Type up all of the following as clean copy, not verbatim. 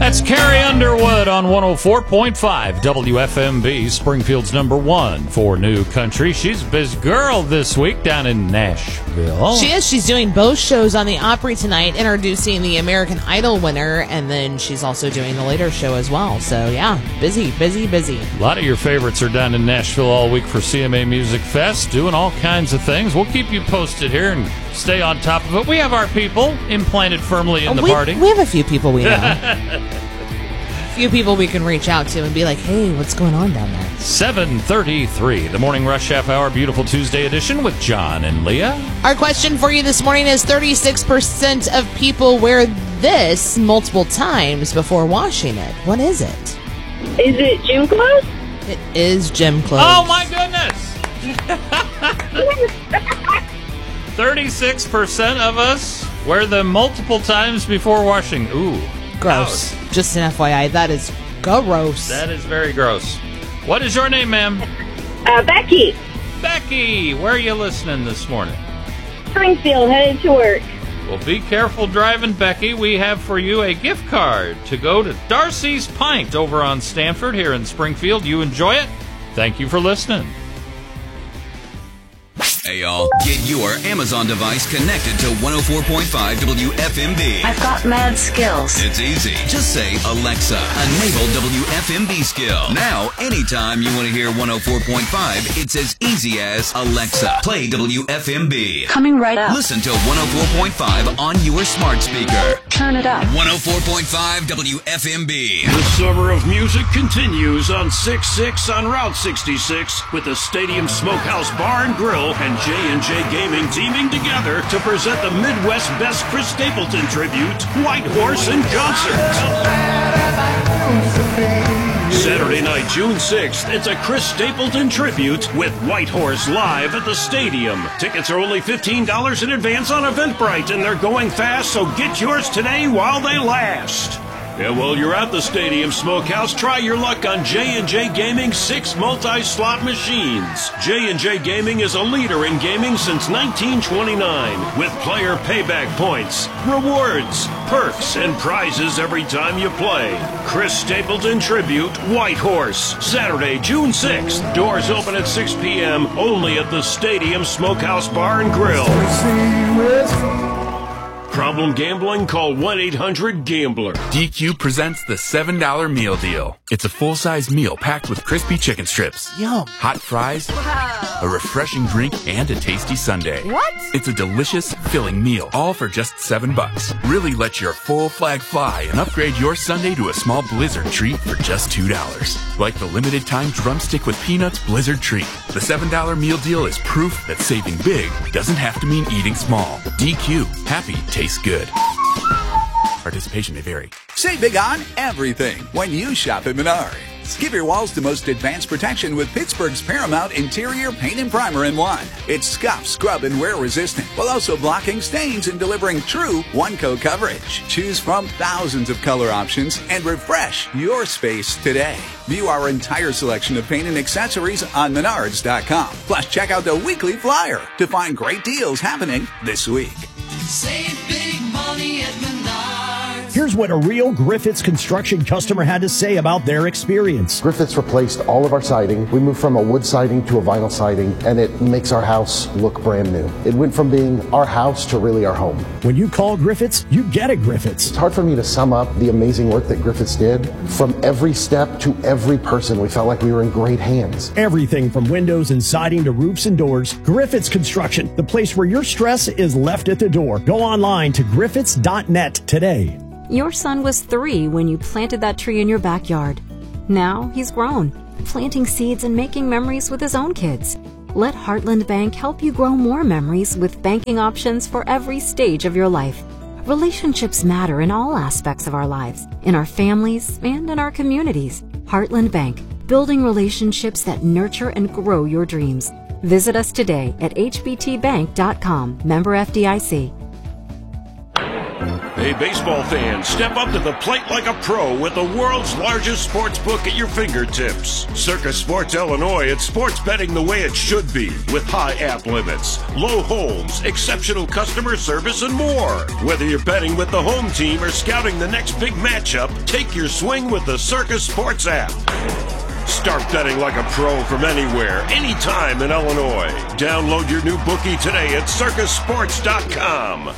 That's Carrie Underwood on 104.5 WFMB, Springfield's number one for new country. She's a busy girl this week down in Nashville. She is. She's doing both shows on the Opry tonight, introducing the American Idol winner, and then she's also doing the later show as well. So, yeah, busy. A lot of your favorites are down in Nashville all week for CMA Music Fest, doing all kinds of things. We'll keep you posted here and stay on top of it. We have our people implanted firmly in the party. We have a few people we know. Few people we can reach out to and be like, hey, what's going on down there? 7:33, the Morning Rush Half Hour, beautiful Tuesday edition with John and Leah. Our question for you this morning is 36% of people wear this multiple times before washing it. What is it? Is it gym clothes? It is gym clothes. Oh, my goodness! 36% of us wear them multiple times before washing. Ooh. Gross. Just an FYI, that is gross. That is very gross. What is your name, ma'am? Becky. Becky, where are you listening this morning? Springfield, headed to work. Well, be careful driving, Becky. We have for you a gift card to go to Darcy's Pint over on Stanford here in Springfield. You enjoy it? Thank you for listening. Hey, y'all. Get your Amazon device connected to 104.5 WFMB. I've got mad skills. It's easy. Just say, Alexa, enable WFMB skill. Now, anytime you want to hear 104.5, it's as easy as, Alexa, play WFMB. Coming right up. Listen to 104.5 on your smart speaker. Turn it up. 104.5 WFMB. The summer of music continues on 6-6 on Route 66 with the Stadium Smokehouse Bar and Grill and J&J Gaming teaming together to present the Midwest Best Chris Stapleton tribute, White Horse in Concert. Saturday night, June 6th, it's a Chris Stapleton tribute with White Horse live at the stadium. Tickets are only $15 in advance on Eventbrite, and they're going fast, so get yours today while they last. And while you're at the Stadium Smokehouse, try your luck on J&J Gaming's 6 multi-slot machines. J&J Gaming is a leader in gaming since 1929, with player payback points, rewards, perks, and prizes every time you play. Chris Stapleton Tribute, White Horse, Saturday, June 6th. Doors open at 6 p.m. only at the Stadium Smokehouse Bar and Grill. Problem gambling? Call 1-800-GAMBLER. DQ presents the $7 meal deal. It's a full-size meal packed with crispy chicken strips, Yum. hot fries, a refreshing drink, and a tasty sundae. What? It's a delicious, filling meal, all for just $7. Really let your full flag fly and upgrade your sundae to a small Blizzard treat for just $2. Like the limited-time drumstick with peanuts Blizzard treat. The $7 meal deal is proof that saving big doesn't have to mean eating small. DQ. Happy tastes good. Participation may vary. Save big on everything when you shop at Menards. Give your walls the most advanced protection with Pittsburgh's Paramount Interior Paint and Primer in one. It's scuff, scrub, and wear resistant, while also blocking stains and delivering true one-coat coverage. Choose from thousands of color options and refresh your space today. View our entire selection of paint and accessories on Menards.com. Plus, check out the weekly flyer to find great deals happening this week. Save big money at Menards. Here's what a real Griffiths Construction customer had to say about their experience. Griffiths replaced all of our siding. We moved from a wood siding to a vinyl siding, and it makes our house look brand new. It went from being our house to really our home. When you call Griffiths, you get a Griffiths. It's hard for me to sum up the amazing work that Griffiths did. From every step to every person, we felt like we were in great hands. Everything from windows and siding to roofs and doors. Griffiths Construction, the place where your stress is left at the door. Go online to griffiths.net today. Your son was 3 when you planted that tree in your backyard. Now he's grown, planting seeds and making memories with his own kids. Let Heartland Bank help you grow more memories with banking options for every stage of your life. Relationships matter in all aspects of our lives, in our families and in our communities. Heartland Bank, building relationships that nurture and grow your dreams. Visit us today at hbtbank.com. Member FDIC. Hey, baseball fans, step up to the plate like a pro with the world's largest sports book at your fingertips. Circus Sports Illinois, it's sports betting the way it should be, with high app limits, low holds, exceptional customer service, and more. Whether you're betting with the home team or scouting the next big matchup, take your swing with the Circus Sports app. Start betting like a pro from anywhere, anytime in Illinois. Download your new bookie today at circusports.com.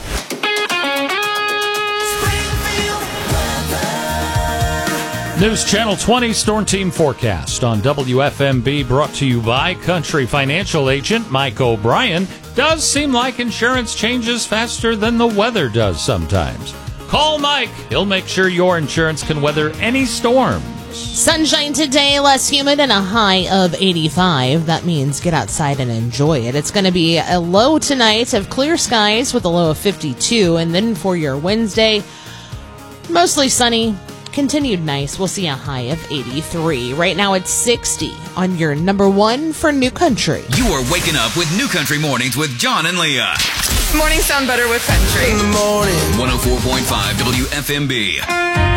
News Channel 20 Storm Team Forecast on WFMB, brought to you by Country Financial Agent Mike O'Brien. Does seem like insurance changes faster than the weather does sometimes. Call Mike. He'll make sure your insurance can weather any storm. Sunshine today, less humid, and a high of 85. That means get outside and enjoy it. It's going to be a low tonight of clear skies with a low of 52. And then for your Wednesday, mostly sunny. Continued nice. We'll see a high of 83. Right now it's 60 on your number one for New Country. You are waking up with New Country Mornings with John and Leah. Mornings sound better with country. In the morning. 104.5 WFMB.